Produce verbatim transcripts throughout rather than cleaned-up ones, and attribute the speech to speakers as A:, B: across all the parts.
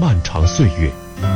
A: 漫长岁月。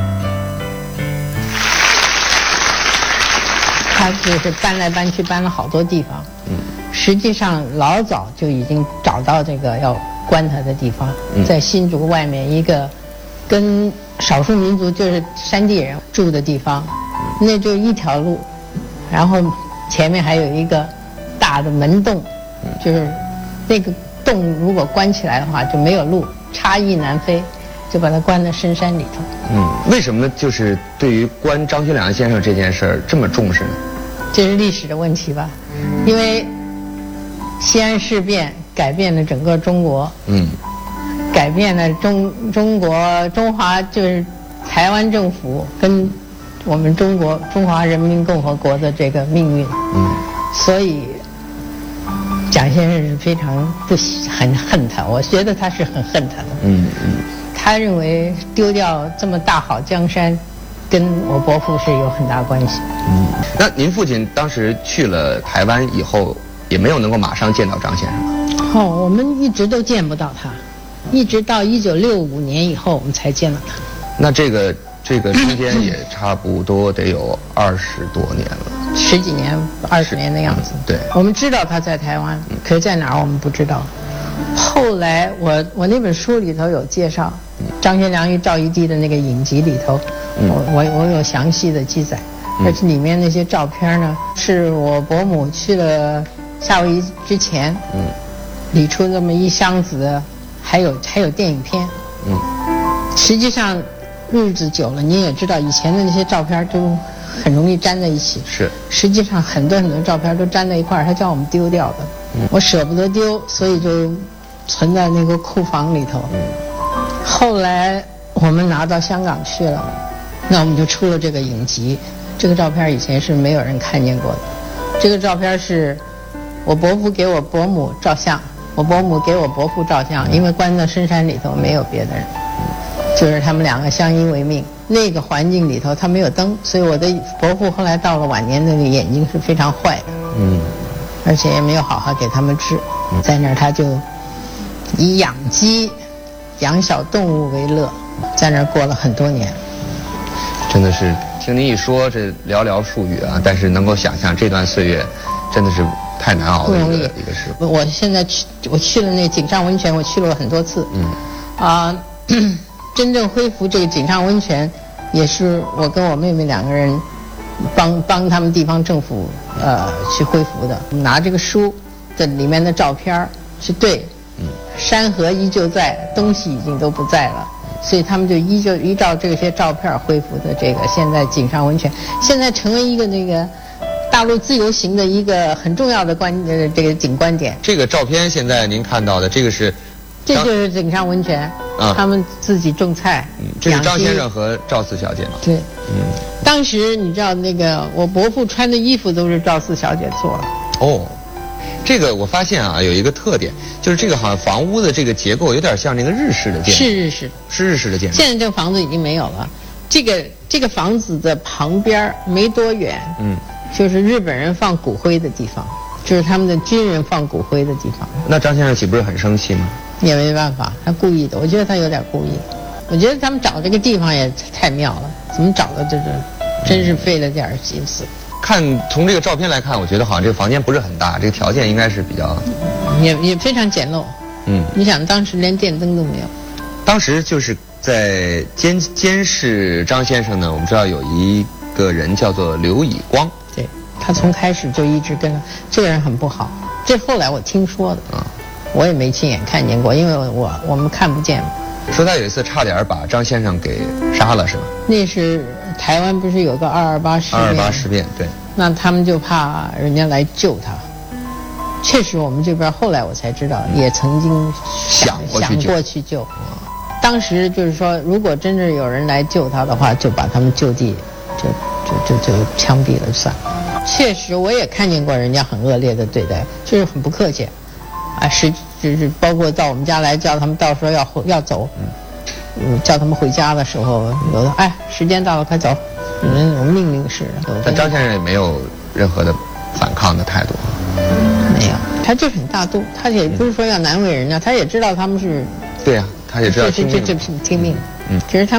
B: 他就是搬来搬去，搬了好多地方。嗯，实际上老早就已经找到这个要关他的地方，嗯、在新竹外面一个跟少数民族就是山地人住的地方，嗯、那就一条路，然后前面还有一个大的门洞，嗯、就是那个洞如果关起来的话就没有路，差翼难飞，就把它关在深山里头。
C: 嗯，为什么就是对于关张学良先生这件事儿这么重视呢？
B: 这是历史的问题吧，因为西安事变改变了整个中国，嗯，改变了中中国中华就是台湾政府跟我们中国中华人民共和国的这个命运，嗯，所以蒋先生是非常不喜很恨他，我觉得他是很恨他的，嗯嗯，他认为丢掉这么大好江山，跟我伯父是有很大关系。
C: 嗯，那您父亲当时去了台湾以后，也没有能够马上见到张先生。
B: 哦，我们一直都见不到他，一直到一九六五年以后我们才见到他。
C: 那这个这个中间也差不多得有二十多年了，
B: 十几年、二十年的样子。
C: 嗯、对，
B: 我们知道他在台湾，嗯、可是在哪儿我们不知道。后来我我那本书里头有介绍，嗯、张学良与赵一滴的那个影集里头，嗯、我我我有详细的记载。而且里面那些照片呢，是我伯母去了夏威夷之前，嗯，理出这么一箱子的，还有还有电影片，嗯，实际上日子久了，你也知道以前的那些照片都很容易粘在一起，
C: 是，
B: 实际上很多很多照片都粘在一块儿，他叫我们丢掉的，嗯，我舍不得丢，所以就存在那个库房里头，嗯，后来我们拿到香港去了，那我们就出了这个影集。这个照片以前是没有人看见过的，这个照片是我伯父给我伯母照相，我伯母给我伯父照相，因为关在深山里头没有别的人，就是他们两个相依为命。那个环境里头他没有灯，所以我的伯父后来到了晚年，那个眼睛是非常坏的，嗯，而且也没有好好给他们治，在那儿他就以养鸡、养小动物为乐，在那儿过了很多年。
C: 真的是听您一说，这寥寥数语啊，但是能够想象这段岁月，真的是太难熬的一个一个事。
B: 我现在去，我去了那井上温泉，我去了很多次。嗯。啊、呃，真正恢复这个井上温泉，也是我跟我妹妹两个人帮帮他们地方政府呃去恢复的。拿这个书的里面的照片是对，嗯，山河依旧在，东西已经都不在了。所以他们就依旧依照这些照片恢复的这个现在井上温泉，现在成为一个那个大陆自由行的一个很重要的观呃这个景观点。
C: 这个照片现在您看到的这个是，
B: 这就是井上温泉，啊，他们自己种菜。
C: 嗯，这是张先生和赵四小姐吗？
B: 对，嗯，当时你知道那个我伯父穿的衣服都是赵四小姐做的。
C: 哦。这个我发现啊，有一个特点，就是这个好像房屋的这个结构有点像那个日式的建筑。
B: 是日式，
C: 是日式的建筑。
B: 现在这个房子已经没有了，这个这个房子的旁边没多远，嗯，就是日本人放骨灰的地方，就是他们的军人放骨灰的地方。
C: 那张先生岂不是很生气吗？
B: 也没办法，他故意的，我觉得他有点故意。我觉得他们找这个地方也太妙了，怎么找的这个，真是费了点心思。
C: 看从这个照片来看，我觉得好像这个房间不是很大，这个条件应该是比较，
B: 也也非常简陋。嗯，你想当时连电灯都没有。
C: 当时就是在监监视张先生呢，我们知道有一个人叫做刘以光，
B: 对，他从开始就一直跟着，这个人很不好。这后来我听说的啊，我也没亲眼看见过，因为我我们看不见。
C: 说他有一次差点把张先生给杀了，是吧？
B: 那是台湾不是有个二二八事变？
C: 二二八事变，对。
B: 那他们就怕人家来救他。确实，我们这边后来我才知道，也曾经想
C: 想过去救。
B: 想过去救。当时就是说，如果真是有人来救他的话，就把他们就地就就就就枪毙了算了。确实，我也看见过人家很恶劣的对待，就是很不客气，啊，是就是包括到我们家来叫他们，到时候要要走，嗯，叫他们回家的时候，有的哎，时间到了，快走，嗯，有命令式的。
C: 但张先生也没有任何的反抗的态度。
B: 没有，他就是很大度，他也不是说要难为人家，他也知道他们是。
C: 对呀、啊，他也知道听命。
B: 这这这听命，嗯，其实他。